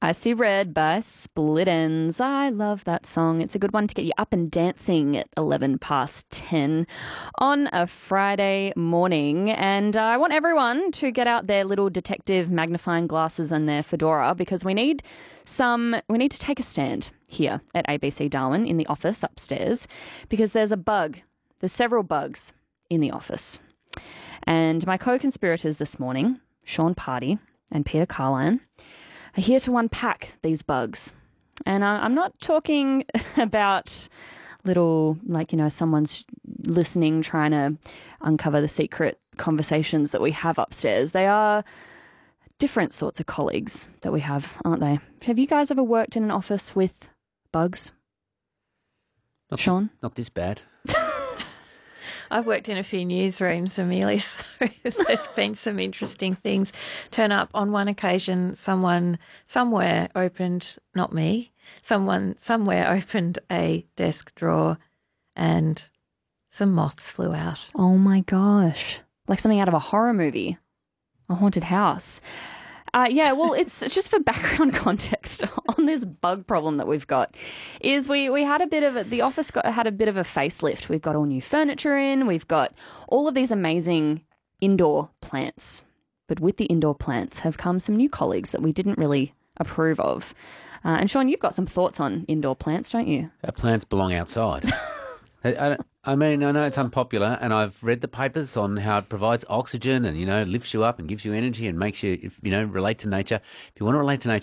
I See Red by Split Enz. I love that song. It's a good one to get you up and dancing at 11 past 10 on a Friday morning. And I want everyone to get out their little detective magnifying glasses and their fedora because we need to take a stand here at ABC Darwin in the office upstairs because there's a bug. There's several bugs in the office. And my co-conspirators this morning, Sean Pardey and Peter Carline, are here to unpack these bugs. And I'm not talking about little, someone's listening, trying to uncover the secret conversations that we have upstairs. They are different sorts of colleagues that we have, aren't they? Have you guys ever worked in an office with bugs? Sean? Not this bad. I've worked in a few newsrooms, Amelia, so there's been some interesting things turn up. On one occasion, someone somewhere opened, not me, someone somewhere opened a desk drawer and some moths flew out. Oh my gosh. Like something out of a horror movie. A haunted house. Well, it's just for background context on this bug problem that we've got is we had the office had a bit of a facelift. We've got all new furniture in. We've got all of these amazing indoor plants. But with the indoor plants have come some new colleagues that we didn't really approve of. And Sean, you've got some thoughts on indoor plants, don't you? Plants belong outside. I mean, I know it's unpopular, and I've read the papers on how it provides oxygen and, lifts you up and gives you energy and makes you, relate to nature. If you want to relate to nature,